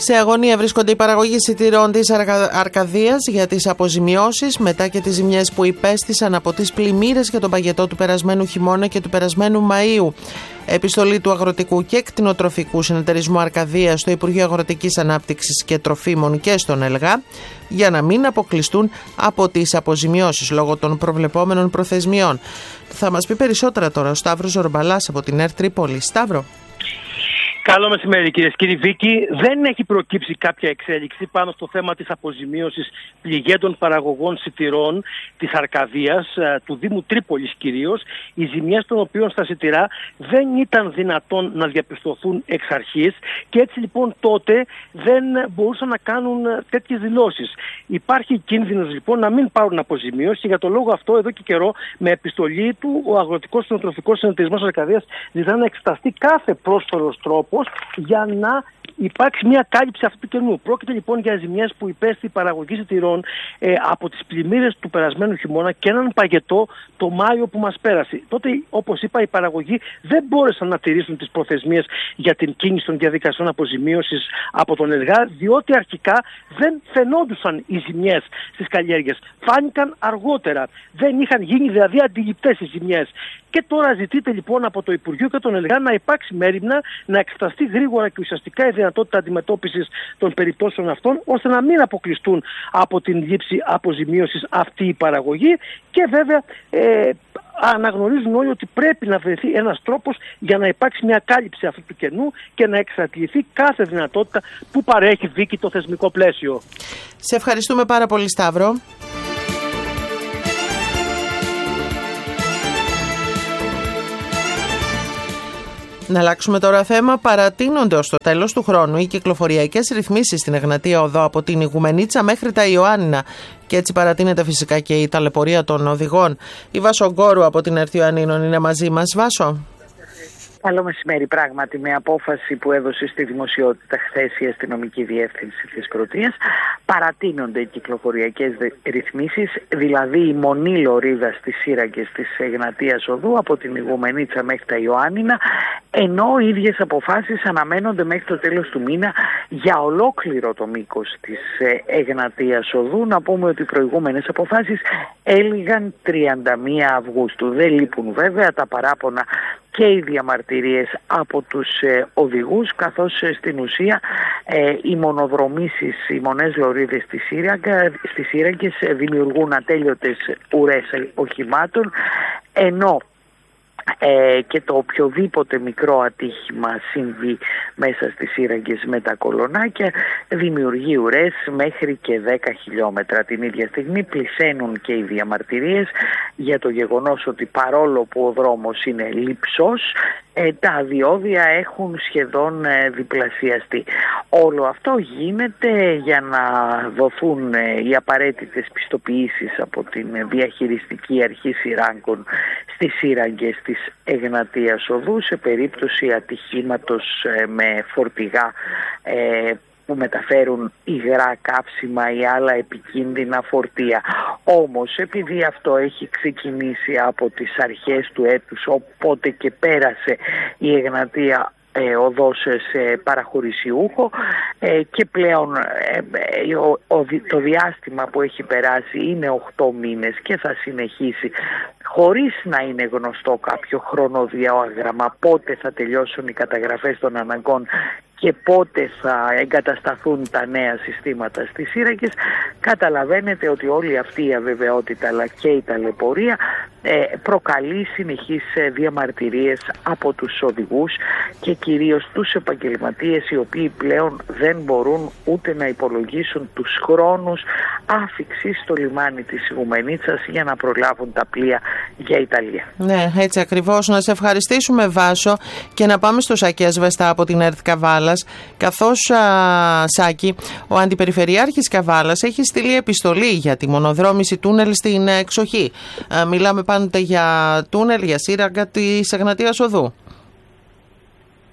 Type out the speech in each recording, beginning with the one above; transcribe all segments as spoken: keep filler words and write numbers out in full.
Σε αγωνία βρίσκονται οι παραγωγοί σιτηρών της Αρκαδίας για τις αποζημιώσεις μετά και τις ζημιές που υπέστησαν από τις πλημμύρες και τον παγετό του περασμένου χειμώνα και του περασμένου Μαΐου. Επιστολή του Αγροτικού και Κτηνοτροφικού Συνεταιρισμού Αρκαδίας στο Υπουργείο Αγροτικής Ανάπτυξης και Τροφίμων και στον ΕΛΓΑ για να μην αποκλειστούν από τις αποζημιώσεις λόγω των προβλεπόμενων προθεσμιών. Θα μας πει περισσότερα τώρα ο Σταύρος Ζορμπαλάς από την ΕΡΤ Τρίπολη. Σταύρο. Καλό μεσημέρι, κυρίες και κύριοι. Βίκη, δεν έχει προκύψει κάποια εξέλιξη πάνω στο θέμα της αποζημίωσης πληγέντων παραγωγών σιτηρών της Αρκαδίας, του Δήμου Τρίπολης κυρίως, οι ζημιές των οποίων στα σιτηρά δεν ήταν δυνατόν να διαπιστωθούν εξ αρχής και έτσι λοιπόν τότε δεν μπορούσαν να κάνουν τέτοιες δηλώσεις. Υπάρχει κίνδυνος λοιπόν να μην πάρουν αποζημίωση και για τον λόγο αυτό εδώ και καιρό με επιστολή του ο Αγροτικός Κτηνοτροφικός Συνεταιρισμός Αρκαδίας ζητά να εξεταστεί κάθε πρόσφορος τρόπος για να υπάρξει μια κάλυψη αυτού του κενού. Πρόκειται λοιπόν για ζημιές που υπέστη η παραγωγή σιτηρών ε, από τις πλημμύρες του περασμένου χειμώνα και έναν παγετό το Μάιο που μας πέρασε. Τότε, όπως είπα, οι παραγωγοί δεν μπόρεσαν να τηρήσουν τις προθεσμίες για την κίνηση των διαδικασιών αποζημίωσης από τον ΕΛΓΑ, διότι αρχικά δεν φαινόντουσαν οι ζημιές στις καλλιέργειες. Φάνηκαν αργότερα. Δεν είχαν γίνει δηλαδή αντιληπτές οι ζημιές. Και τώρα ζητείται λοιπόν από το Υπουργείο και τον ΕΛΓΑ να υπάρξει μέριμνα, να εξεταστεί γρήγορα και ουσιαστικά η δυνατότητα αντιμετώπισης των περιπτώσεων αυτών, ώστε να μην αποκλειστούν από την λήψη αποζημίωσης αυτή η παραγωγή. Και βέβαια ε, αναγνωρίζουν όλοι ότι πρέπει να βρεθεί ένας τρόπος για να υπάρξει μια κάλυψη αυτού του κενού και να εξατληθεί κάθε δυνατότητα που παρέχει, Βίκη, το θεσμικό πλαίσιο. Σε ευχαριστούμε πάρα πολύ, Σταύρο. Να αλλάξουμε τώρα θέμα. Παρατείνονται ως το τέλος του χρόνου οι κυκλοφοριακές ρυθμίσεις στην Εγνατία Οδό από την Ιγουμενίτσα μέχρι τα Ιωάννινα. Και έτσι παρατείνεται φυσικά και η ταλαιπωρία των οδηγών. Η Βάσο Γκόρου από την ΕΡΤ Ιωαννίνων είναι μαζί μας. Βάσο. Καλό μεσημέρι. Πράγματι, με απόφαση που έδωσε στη δημοσιότητα χθες η αστυνομική διεύθυνση της Πρωτείας, παρατείνονται οι κυκλοφοριακές ρυθμίσεις, δηλαδή η μονή λωρίδα στις σύραγγες της Εγνατίας Οδού από την Ιγουμενίτσα μέχρι τα Ιωάννινα, ενώ οι ίδιες αποφάσεις αναμένονται μέχρι το τέλος του μήνα για ολόκληρο το μήκος της Εγνατίας Οδού. Να πούμε ότι οι προηγούμενες αποφάσεις έλυγαν τριάντα μία Αυγούστου. Δεν λείπουν βέβαια τα παράπονα και οι διαμαρτυρίες από τους ε, οδηγούς, καθώς ε, στην ουσία ε, οι μονοδρομήσεις, οι μονές λωρίδες στις σύραγγες ε, δημιουργούν ατέλειωτες ουρές οχημάτων, ενώ Ε, και το οποιοδήποτε μικρό ατύχημα συμβεί μέσα στις σύραγγες με τα κολονάκια δημιουργεί ουρές μέχρι και δέκα χιλιόμετρα. Την ίδια στιγμή πλησαίνουν και οι διαμαρτυρίες για το γεγονός ότι παρόλο που ο δρόμος είναι λειψός, ε, τα διόδια έχουν σχεδόν ε, διπλασιαστεί. Όλο αυτό γίνεται για να δοθούν ε, οι απαραίτητες πιστοποιήσεις από την διαχειριστική αρχή σειράγκων στις σύραγγες της Εγνατίας Οδού σε περίπτωση ατυχήματος ε, με φορτηγά ε, που μεταφέρουν υγρά καύσιμα ή άλλα επικίνδυνα φορτία. Όμως επειδή αυτό έχει ξεκινήσει από τις αρχές του έτους, οπότε και πέρασε η Εγνατία Ε, οδός σε παραχωρησιούχο ε, και πλέον ε, ε, ο, ο, το διάστημα που έχει περάσει είναι οκτώ μήνες και θα συνεχίσει χωρίς να είναι γνωστό κάποιο χρονοδιάγραμμα πότε θα τελειώσουν οι καταγραφές των αναγκών και πότε θα εγκατασταθούν τα νέα συστήματα στις σύραγγες. Καταλαβαίνετε ότι όλη αυτή η αβεβαιότητα αλλά και η ταλαιπωρία ε, προκαλεί συνεχείς διαμαρτυρίες από τους οδηγούς και κυρίως τους επαγγελματίες, οι οποίοι πλέον δεν μπορούν ούτε να υπολογίσουν τους χρόνους άφιξης στο λιμάνι της Ιγουμενίτσας για να προλάβουν τα πλοία για Ιταλία. Ναι, έτσι ακριβώς. Να σε ευχαριστήσουμε, Βάσο, και να πάμε στο Σάκη Ασβεστά από την ΕΡΤ Καβάλας, καθώς α, Σάκη, ο Αντιπεριφερειάρχης Καβάλας έχει στείλει επιστολή για τη μονοδρόμηση τούνελ στην εξοχή. Α, μιλάμε πάντοτε για τούνελ, για σύραγγα της Εγνατίας Οδού.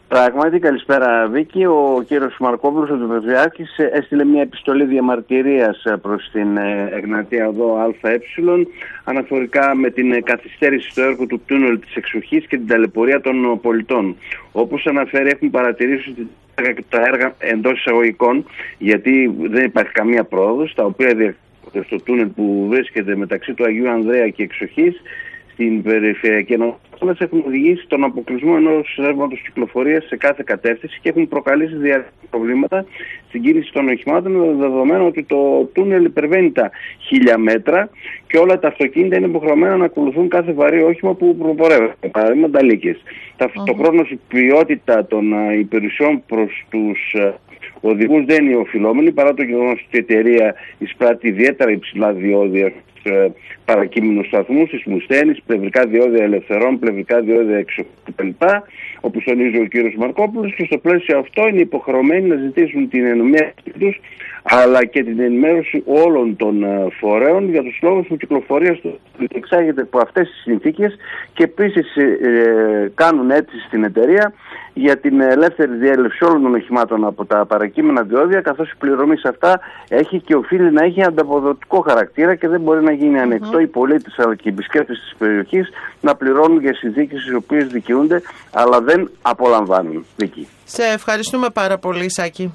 Πράγματι, καλησπέρα Βίκη. Ο κύριος Μαρκόπουλος, ο Δοδοσιάκης, έστειλε μια επιστολή διαμαρτυρίας προς την Εγνατία Οδό ΑΕ αναφορικά με την καθυστέρηση στο έργο του τούνελ της εξοχής και την ταλαιπωρία των πολιτών. Όπως αναφέρει, έχουν παρατηρήσει ότι τα έργα εντός εισαγωγικών, γιατί δεν υπάρχει καμία πρόοδος, τα οποία διεξάγονται στο τούνελ που βρίσκεται μεταξύ του Αγίου Ανδρέα και εξοχής στην περιφερειακή ενότητα, έχουν οδηγήσει στον αποκλεισμό ενός ρεύματος κυκλοφορίας σε κάθε κατεύθυνση και έχουν προκαλέσει διάφορα προβλήματα στην κίνηση των οχημάτων, δεδομένου ότι το τούνελ υπερβαίνει τα χίλια μέτρα και όλα τα αυτοκίνητα είναι υποχρεωμένα να ακολουθούν κάθε βαρύ όχημα που προπορεύεται. Παραδείγματα λύκες. Ταυτοχρόνως η ποιότητα των υπηρεσιών προς τους οδηγούς δεν είναι οφειλόμενη, παρά το γεγονός ότι η εταιρεία εισπράττει ιδιαίτερα υψηλά διόδια παρακείμενους σταθμούς, στις Μουσθένης, πλευρικά διόδια ελευθερών, πλευρικά διόδια εξοχής κτλ. Όπως τονίζει ο κύριος Μαρκόπουλος, και στο πλαίσιο αυτό είναι υποχρεωμένοι να ζητήσουν την ενομία τους αλλά και την ενημέρωση όλων των φορέων για τους λόγους που κυκλοφορία του εξάγεται από αυτές τις συνθήκες και επίσης ε, κάνουν αίτηση στην εταιρεία για την ελεύθερη διέλευση όλων των οχημάτων από τα παρακείμενα διόδια, καθώς η πληρωμή σε αυτά έχει και οφείλει να έχει ανταποδοτικό χαρακτήρα και δεν μπορεί να γίνει ανεκτό mm-hmm. οι πολίτες αλλά και οι επισκέπτες της περιοχής να πληρώνουν για συνθήκες στις οποίες δικαιούνται αλλά δεν απολαμβάνουν. Δική. Σε ευχαριστούμε πάρα πολύ, Σάκη.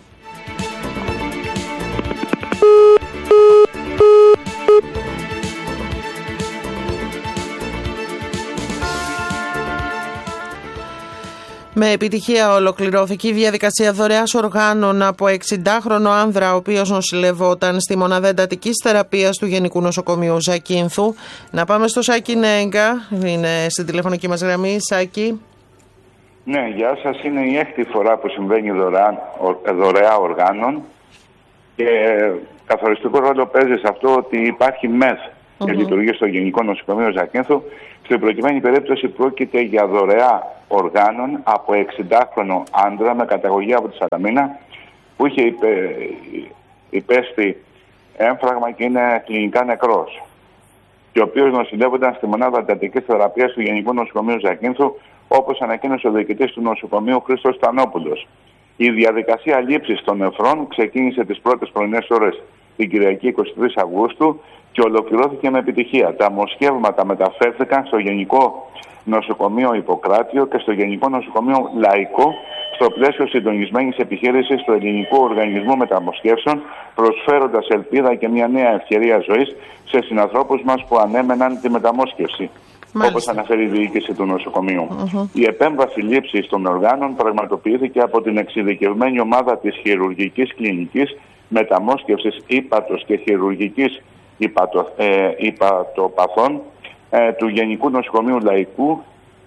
Με επιτυχία ολοκληρώθηκε η διαδικασία δωρεάς οργάνων από εξηντάχρονο άνδρα, ο οποίος νοσηλευόταν στη μονάδα εντατικής θεραπείας του Γενικού Νοσοκομείου Ζακίνθου. Να πάμε στο Σάκη Νέγκα, είναι στην τηλεφωνική μας γραμμή. Σάκη. Ναι, γεια σας. Είναι η έκτη φορά που συμβαίνει δωρεά, δωρεά οργάνων και καθοριστικό ρόλο παίζει σε αυτό ότι υπάρχει ΜΕΘ και mm-hmm. λειτουργεί στο Γενικό Νοσοκομείο Ζακίνθου. Στην προκειμένη περίπτωση πρόκειται για δωρεά οργάνων από εξηντάχρονο άντρα με καταγωγή από τη Σαλαμίνα που είχε υπε... υπέστη έμφραγμα και είναι κλινικά νεκρός και ο οποίος νοσηλεύονταν στη μονάδα εντατικής θεραπείας του Γενικού Νοσοκομείου Ζακίνθου, όπως ανακοίνωσε ο διοικητής του νοσοκομείου Χρήστος Στανόπουλος. Η διαδικασία λήψης των νεφρών ξεκίνησε τις πρώτες πρωινές ώρες την Κυριακή εικοστή τρίτη Αυγούστου και ολοκληρώθηκε με επιτυχία. Τα μοσχεύματα μεταφέρθηκαν στο Γενικό Νοσοκομείο Ιπποκράτιο και στο Γενικό Νοσοκομείο Λαϊκό στο πλαίσιο συντονισμένης επιχείρησης του Ελληνικού Οργανισμού Μεταμοσχεύσεων, προσφέροντας ελπίδα και μια νέα ευκαιρία ζωής σε συνανθρώπους μας που ανέμεναν τη μεταμόσχευση. Όπως αναφέρει η διοίκηση του νοσοκομείου. Uh-huh. Η επέμβαση λήψης των οργάνων πραγματοποιήθηκε από την εξειδικευμένη ομάδα της χειρουργικής κλινικής μεταμόσχευσης ύπατος και χειρουργικής υπατο, ε, υπατοπαθών ε, του Γενικού Νοσοκομείου Λαϊκού,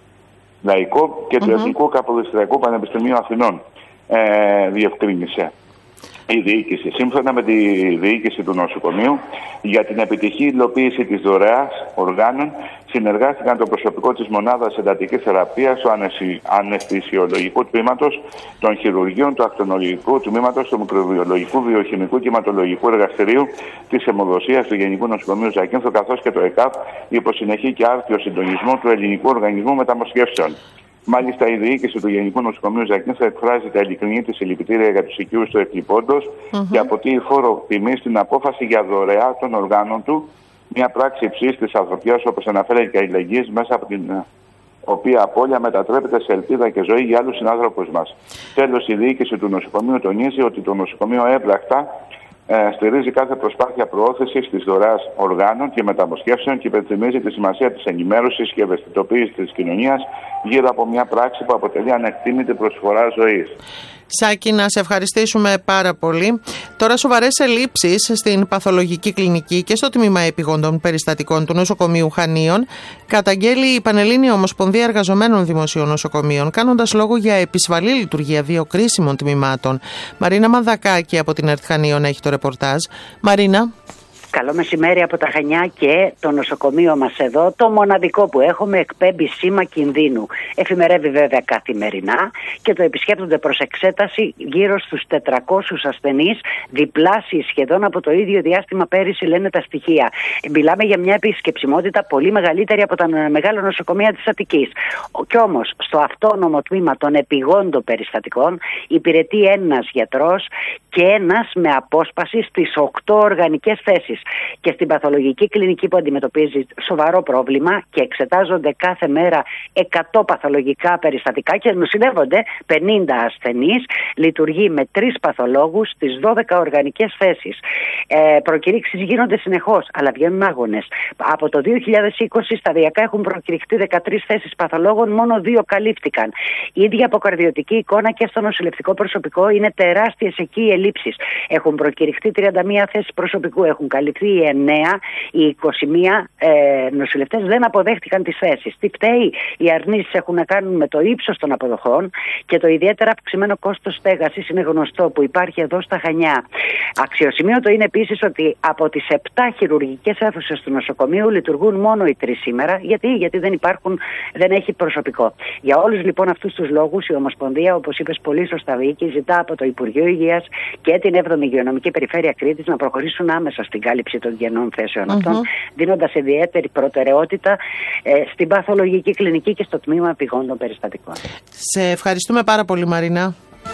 Λαϊκό και uh-huh. του Εθνικού Καποδιστριακού Πανεπιστημίου Αθηνών, ε, διευκρίνησε η διοίκηση. Σύμφωνα με τη διοίκηση του νοσοκομείου, για την επιτυχή υλοποίηση της δωρεάς οργάνων συνεργάστηκαν το προσωπικό της μονάδας εντατικής θεραπείας, του αναισθησιολογικού τμήματος, των χειρουργείων, του ακτινολογικού τμήματος, του μικροβιολογικού, βιοχημικού και αιματολογικού εργαστηρίου της αιμοδοσίας του Γενικού Νοσοκομείου Ζακίνθου, καθώς και το ΕΚΑΒ, υπό συνεχή και άρτιο συντονισμό του Ελληνικού Οργανισμού Μεταμοσχεύσεων. Μάλιστα, η διοίκηση του Γενικού Νοσοκομείου Ζακίνθου εκφράζει τα ειλικρινή της συλληπιτήρια για τους οικείους του εκλειπώντος mm-hmm. και αποτείει φόρο τιμή στην απόφαση για δωρεά των οργάνων του, μια πράξη υψής της ανθρωπιάς, όπως αναφέρει και η Λεγγύης, μέσα από την οποία απώλεια μετατρέπεται σε ελπίδα και ζωή για άλλους συνάνθρωπους μας. Τέλος, η διοίκηση του νοσοκομείου τονίζει ότι το νοσοκομείο έμπρακτα ε, στηρίζει κάθε προσπάθεια προώθησης της δωρεάς οργάνων και μεταμοσχεύσεων και υπενθυμίζει τη σημασία της ενημέρωσης και ευαισθητοποίησης της κοινωνίας γύρω από μια πράξη που αποτελεί ανεκτήμητη προσφορά ζωής. Σάκη, να σε ευχαριστήσουμε πάρα πολύ. Τώρα, σοβαρές ελλείψεις στην παθολογική κλινική και στο τμήμα επιγόντων περιστατικών του νοσοκομείου Χανίων καταγγέλει η Πανελλήνια Ομοσπονδία Εργαζομένων Δημοσίων Νοσοκομείων, κάνοντας λόγο για επισφαλή λειτουργία δύο κρίσιμων τμήματων. Μαρίνα Μανδακάκη από την ΕΡΤ Χανίων έχει το ρεπορτάζ. Μαρίνα. Καλό μεσημέρι από τα Χανιά και το νοσοκομείο μας εδώ, το μοναδικό που έχουμε, εκπέμπει σήμα κινδύνου. Εφημερεύει βέβαια καθημερινά και το επισκέπτονται προς εξέταση γύρω στους τετρακόσιους ασθενείς, διπλάσιοι σχεδόν από το ίδιο διάστημα πέρυσι, λένε τα στοιχεία. Μιλάμε για μια επισκεψιμότητα πολύ μεγαλύτερη από τα μεγάλα νοσοκομεία της Αττικής. Κι όμως στο αυτόνομο τμήμα των επιγόντων περιστατικών υπηρετεί ένας γιατρός και ένας με απόσπαση στις οκτώ οργανικές θέσεις. Και στην παθολογική κλινική που αντιμετωπίζει σοβαρό πρόβλημα και εξετάζονται κάθε μέρα εκατό παθολογικά περιστατικά και νοσηλεύονται πενήντα ασθενείς, λειτουργεί με τρεις παθολόγους στις δώδεκα οργανικές θέσεις. Ε, προκηρύξεις γίνονται συνεχώς, αλλά βγαίνουν άγονες. Από το δύο χιλιάδες είκοσι σταδιακά έχουν προκηρυχτεί δεκατρείς θέσεις παθολόγων, μόνο δύο καλύφθηκαν. Ίδια αποκαρδιωτική εικόνα και στο νοσηλευτικό προσωπικό, είναι τεράστιες εκεί οι ελλείψεις. Έχουν προκηρυχτεί τριάντα μία θέσεις προσωπικού, έχουν καλυφθεί οι εννέα, οι είκοσι μία ε, νοσηλευτές δεν αποδέχτηκαν τις θέσεις. Τι φταίει? Οι αρνήσεις έχουν να κάνουν με το ύψος των αποδοχών και το ιδιαίτερα αυξημένο κόστος στέγασης, είναι γνωστό, που υπάρχει εδώ στα Χανιά. Αξιοσημείωτο είναι επίσης ότι από τις επτά χειρουργικές αίθουσες του νοσοκομείου λειτουργούν μόνο οι τρεις σήμερα. Γιατί? Γιατί δεν υπάρχουν, δεν έχει προσωπικό. Για όλους λοιπόν αυτούς τους λόγους η Ομοσπονδία, όπως είπες πολύ σωστά Βίκη, ζητά από το Υπουργείο Υγείας και την έβδομη Υγειονομική Περιφέρεια Κρήτης να προχωρήσουν άμεσα στην κάλυψη των κενών θέσεων mm-hmm. αυτών, δίνοντας ιδιαίτερη προτεραιότητα ε, στην παθολογική κλινική και στο τμήμα επιγόντων περιστατικών. Σε ευχαριστούμε πάρα πολύ, Μαρίνα.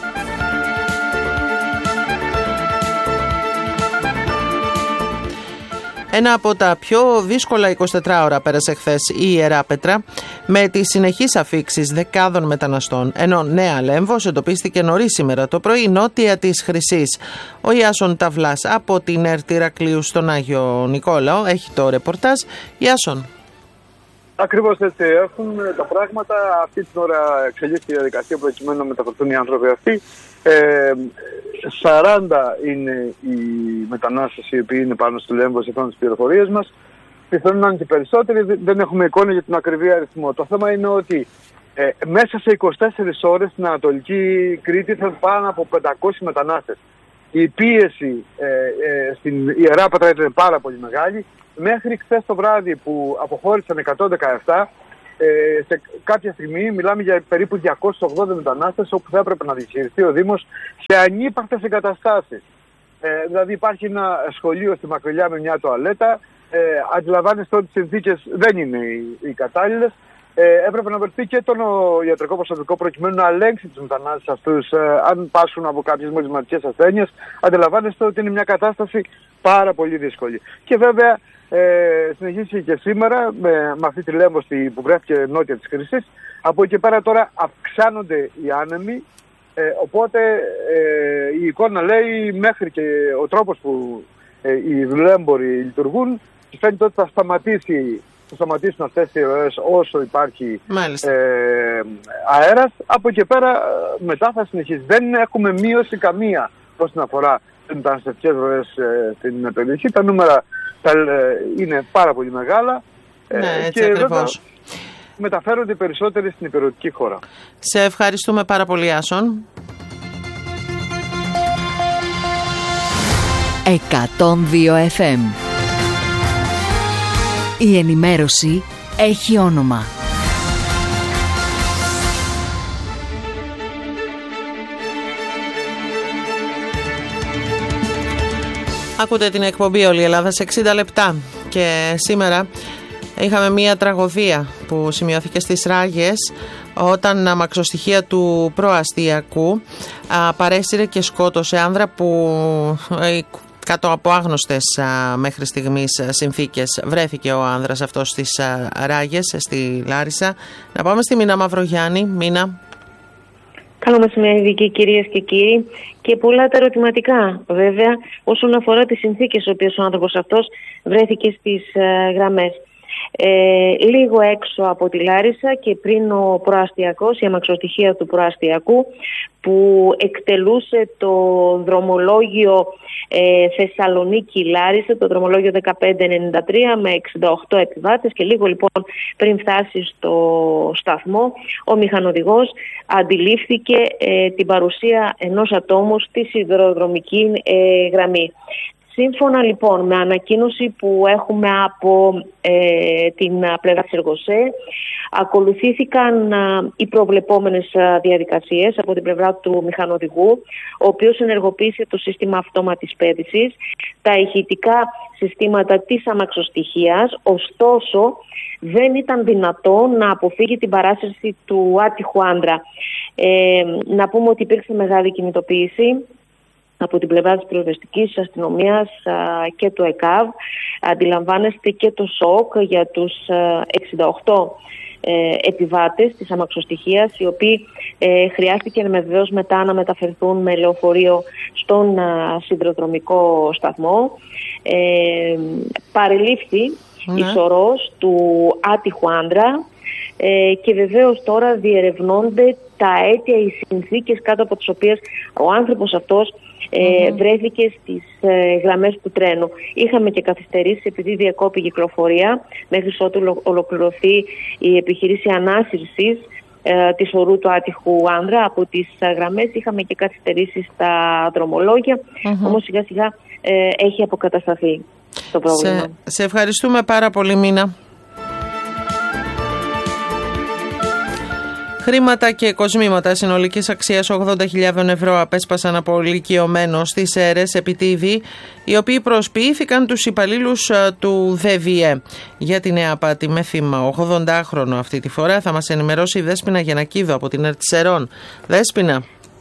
Ένα από τα πιο δύσκολα εικοσιτετράωρα πέρασε χθες η Ιεράπετρα με τις συνεχείς αφίξεις δεκάδων μεταναστών. Ενώ Νέα Λέμβος εντοπίστηκε νωρίς σήμερα το πρωί νότια της Χρυσής. Ο Ιάσον Ταυλάς από την ΕΡΤ Ηρακλείου στον Άγιο Νικόλαο έχει το ρεπορτάζ. Ιάσον. Ακριβώς έτσι έχουν τα πράγματα. Αυτή την ώρα εξελίσσεται η διαδικασία προκειμένου να μεταφερθούν οι άνθρωποι αυτοί. Ε, σαράντα είναι οι μετανάστες οι οποίοι είναι πάνω στο Λέμβο, σύμφωνα με τις πληροφορίες μας. Πιθανόν να είναι και περισσότεροι, δεν έχουμε εικόνα για τον ακριβή αριθμό. Το θέμα είναι ότι ε, μέσα σε είκοσι τέσσερις ώρες στην Ανατολική Κρήτη θα πάνω από πεντακόσιοι μετανάστες. Η πίεση ε, ε, στην Ιεράπετρα ήταν πάρα πολύ μεγάλη. Μέχρι χθες το βράδυ που αποχώρησαν εκατόν δεκαεπτά, ε, σε κάποια στιγμή μιλάμε για περίπου διακόσιους ογδόντα μετανάστες, όπου θα έπρεπε να διαχειριστεί ο Δήμος σε ανύπαρκτες εγκαταστάσεις. Ε, δηλαδή υπάρχει ένα σχολείο στη Μακριλιά με μια τουαλέτα, ε, αντιλαμβάνεστε ότι οι συνθήκες δεν είναι οι, οι κατάλληλες. Ε, έπρεπε να βρεθεί και το ιατρικό προσωπικό προκειμένου να ελέγξει τους μετανάστες αυτούς ε, αν πάσχουν από κάποιες μολυσματικές ασθένειες. Αντιλαμβάνεστε ότι είναι μια κατάσταση πάρα πολύ δύσκολη. Και βέβαια ε, συνεχίσει και σήμερα με, με αυτή τη Λέμβο που βρέθηκε νότια της Χρυσής. Από εκεί πέρα τώρα αυξάνονται οι άνεμοι, ε, οπότε ε, η εικόνα λέει μέχρι και ο τρόπος που ε, οι δουλέμποροι λειτουργούν φαίνεται ότι θα σταματήσει θα σταματήσουν αυτές οι ροές όσο υπάρχει ε, αέρας. Από εκεί πέρα μετά θα συνεχίσει. Δεν έχουμε μείωση καμία όσον αφορά τις μεταναστευτικές ροές ε, στην περιοχή. Τα νούμερα τα, ε, είναι πάρα πολύ μεγάλα ε, ναι, έτσι και ακριβώς. Μεταφέρονται περισσότεροι στην υπηρετική χώρα. Σε ευχαριστούμε πάρα πολύ, Άσον. εκατόν δύο εφ εμ. Η ενημέρωση έχει όνομα. Ακούτε την εκπομπή Όλη η Ελλάδα σε εξήντα λεπτά και σήμερα είχαμε μία τραγωδία που σημειώθηκε στις Ράγες όταν αμαξοστοιχεία του προαστιακού παρέσυρε και σκότωσε άνδρα που κάτω από άγνωστες α, μέχρι στιγμής συνθήκες βρέθηκε ο άνδρας αυτός στις α, Ράγες, στη Λάρισα. Να πάμε στη Μίνα Μαυρογιάννη. Μίνα. Καλό μεσημέρι, Βίκη, κυρίες και κύριοι. Και πολλά τα ερωτηματικά, βέβαια, όσον αφορά τις συνθήκες στις οποίες ο άνθρωπος αυτός βρέθηκε στις α, γραμμές. Ε, λίγο έξω από τη Λάρισα και πριν ο προαστιακός, η αμαξοστοιχεία του προαστιακού που εκτελούσε το δρομολόγιο ε, Θεσσαλονίκη-Λάρισα, το δρομολόγιο δεκαπέντε ενενήντα τρία με εξήντα οκτώ επιβάτες, και λίγο λοιπόν πριν φτάσει στο σταθμό ο μηχανοδηγός αντιλήφθηκε ε, την παρουσία ενός ατόμου στη σιδηροδρομική ε, γραμμή. Σύμφωνα λοιπόν με ανακοίνωση που έχουμε από ε, την πλευρά της Εργοσέ, ακολουθήθηκαν α, οι προβλεπόμενες α, διαδικασίες από την πλευρά του μηχανοδηγού, ο οποίος ενεργοποίησε το σύστημα αυτόματης πέδησης, τα ηχητικά συστήματα της αμαξοστοιχείας, ωστόσο δεν ήταν δυνατό να αποφύγει την παράσυρση του άτυχου άντρα. Ε, να πούμε ότι υπήρξε μεγάλη κινητοποίηση από την πλευρά της πυροσβεστικής αστυνομίας α, και του ΕΚΑΒ. Αντιλαμβάνεστε και το σοκ για τους α, εξήντα οκτώ ε, επιβάτες της αμαξοστοιχείας, οι οποίοι ε, χρειάστηκε βεβαίως μετά να μεταφερθούν με λεωφορείο στον α, σιδηροδρομικό σταθμό. Ε, παρελήφθη ναι. η σωρός του άτυχου άντρα ε, και βεβαίως τώρα διερευνώνται τα αίτια, οι συνθήκες κάτω από τις οποίες ο άνθρωπος αυτός ε, mm-hmm. βρέθηκε στις ε, γραμμές του τρένου. Είχαμε και καθυστερήσεις επειδή διακόπη η κυκλοφορία μέχρι ότου ολοκληρωθεί η επιχείρηση ανάσυρσης ε, της ορού του άτυχου άνδρα από τις ε, γραμμές. Είχαμε και καθυστερήσεις στα δρομολόγια, mm-hmm. όμως σιγά σιγά ε, έχει αποκατασταθεί το πρόβλημα. Σε, σε ευχαριστούμε πάρα πολύ, Μίνα. Χρήματα και κοσμήματα συνολικής αξίας ογδόντα χιλιάδες ευρώ απέσπασαν από ηλικιωμένο στις αίρες επιτίδη, οι οποίοι προσποιήθηκαν τους υπαλλήλους του ΔΕΒΙΕ για τη νέα απάτη με θύμα ογδοντάχρονο αυτή τη φορά. Θα μας ενημερώσει η Δέσποινα Γιαννακίδου από την ΕΡΤ Σερών. Δέσποινα.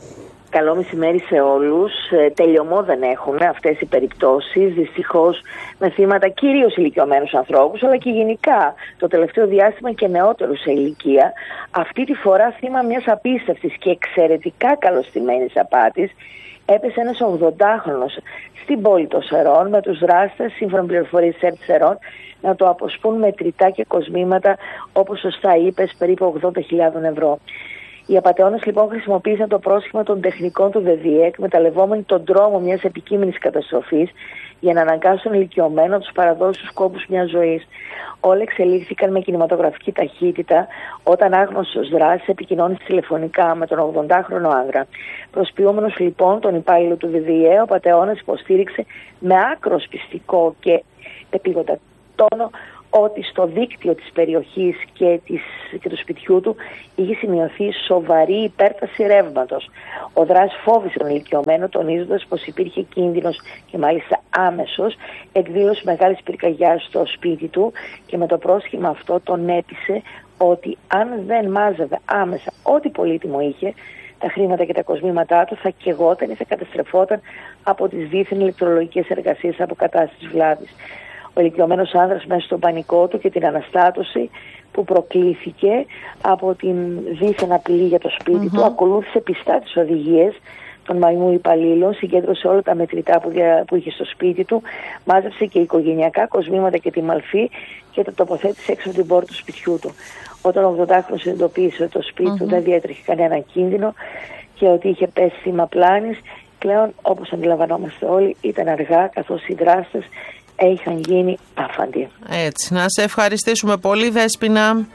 Καλό μεσημέρι σε όλους. Τελειωμό δεν έχουν αυτές οι περιπτώσεις, δυστυχώς με θύματα κυρίως ηλικιωμένους ανθρώπους, αλλά και γενικά το τελευταίο διάστημα και νεότερους σε ηλικία. Αυτή τη φορά θύμα μιας απίστευτης και εξαιρετικά καλωστημένης απάτης έπεσε ένας ογδοντάχρονος στην πόλη των Σερών, με τους δράστες, σύμφωνα με πληροφορίες της ΕΡΤ Σερών, να το αποσπούν με τριτά και κοσμήματα, όπως σωστά είπες, περίπου ογδόντα χιλιάδες ευρώ. Οι απατεώνες λοιπόν χρησιμοποίησαν το πρόσχημα των τεχνικών του ΔΕΒΙΕ, εκμεταλλευόμενοι τον δρόμο μιας επικείμενης καταστροφής, για να αναγκάσουν ηλικιωμένο να τους παραδώσει στους κόπους μιας ζωής. Όλα εξελίχθηκαν με κινηματογραφική ταχύτητα όταν άγνωστος δράσης επικοινώνησε τηλεφωνικά με τον ογδοντάχρονο άνδρα. Προσποιούμενος λοιπόν τον υπάλληλο του ΔΕΒΙΕ, ο απατεώνας υποστήριξε με άκρος πιστικό και επίγοντα τόνο ότι στο δίκτυο της περιοχής και, της, και του σπιτιού του είχε σημειωθεί σοβαρή υπέρταση ρεύματος. Ο δράσης φόβησε τον ηλικιωμένο, τονίζοντας πως υπήρχε κίνδυνος και μάλιστα άμεσος, εκδήλωση μεγάλης πυρκαγιάς στο σπίτι του, και με το πρόσχημα αυτό τον έπεισε ότι αν δεν μάζευε άμεσα ό,τι πολύτιμο είχε, τα χρήματα και τα κοσμήματά του θα καιγόταν ή θα καταστρεφόταν από τις δίθεν ηλεκτρολογικές εργασίες αποκατάστασης βλάβης. Ο ηλικιωμένος άνδρας μέσα στον πανικό του και την αναστάτωση που προκλήθηκε από την δίθεν απειλή για το σπίτι mm-hmm. του, ακολούθησε πιστά τις οδηγίες των μαϊμού υπαλλήλων, συγκέντρωσε όλα τα μετρητά που, δια, που είχε στο σπίτι του, μάζεψε και οικογενειακά κοσμήματα και τη μαλφή και το τοποθέτησε έξω από την πόρτα του σπιτιού του. Όταν ο ογδοντάχρονος συνειδητοποίησε ότι το σπίτι mm-hmm. του δεν διέτρεχε κανένα κίνδυνο και ότι είχε πέσει θύμα πλάνης, πλέον, όπως αντιλαμβανόμαστε όλοι, ήταν αργά, καθώς οι δράστες είχαν γίνει άφαντοι. Έτσι, να σε ευχαριστήσουμε πολύ, Δέσποινα.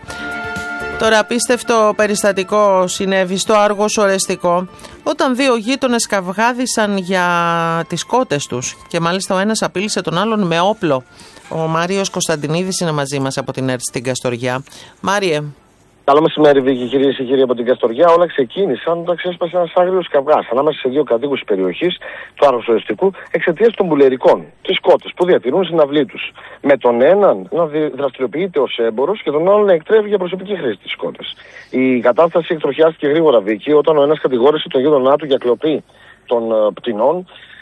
Τώρα, απίστευτο περιστατικό συνέβη στο Άργος Ορεστικό, όταν δύο γείτονες καυγάδισαν για τις κότες τους και μάλιστα ο ένας απείλησε τον άλλον με όπλο. Ο Μάριος Κωνσταντινίδης είναι μαζί μας από την ΕΡΤ στην Καστοριά. Μάριε. Καλό μεσημέρι, Βίκη, κυρίες και κύριοι από την Καστοριά. Όλα ξεκίνησαν όταν ξέσπασε ένας άγριος καυγάς ανάμεσα σε δύο κατοίκους της περιοχής του Άργους Ορεστικού εξαιτίας των πουλερικών, τις κότες που διατηρούν στην αυλή τους. Με τον έναν να δραστηριοποιείται ως έμπορος και τον άλλον να εκτρέφει για προσωπική χρήση τις κότες. Η κατάσταση εκτροχιάστηκε γρήγορα, Βίκη, όταν ο ένας κατηγόρησε τον γείτονά του για κλοπή των uh, πτηνών.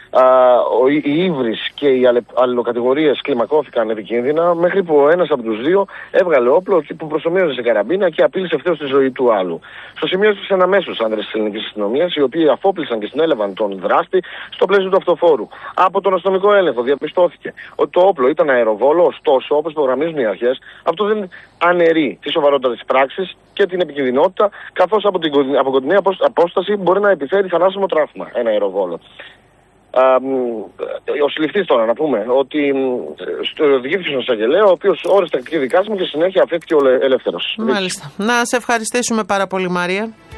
Uh, οι ύβρις και οι αλληλοκατηγορίες κλιμακώθηκαν επικίνδυνα, μέχρι που ο ένας από τους δύο έβγαλε όπλο που προσομοίωσε σε καραμπίνα και απείλησε ευθέως τη ζωή του άλλου. Στο σημείο έσπασαν αμέσως άνδρες της ελληνικής αστυνομίας, οι οποίοι αφόπλησαν και συνέλαβαν τον δράστη στο πλαίσιο του αυτοφόρου. Από τον αστυνομικό έλεγχο διαπιστώθηκε ότι το όπλο ήταν αεροβόλο, ωστόσο, όπως προγραμμίζουν οι αρχές, αυτό δεν αναιρεί τη σοβαρότητα της πράξης και την επικινδυνότητα, καθώς από την από κοντινή απόσταση μπορεί να επιφέρει θανάσιμο τραύμα ένα αεροβόλο. Ο συλληφτής τώρα, να πούμε, ότι οδηγήθηκε στον εισαγγελέα, ο οποίος όρισε τακτική δικάσιμο και συνέχεια αφέθηκε ελεύθερος. Μάλιστα. Να σε ευχαριστήσουμε πάρα πολύ, Μάρια.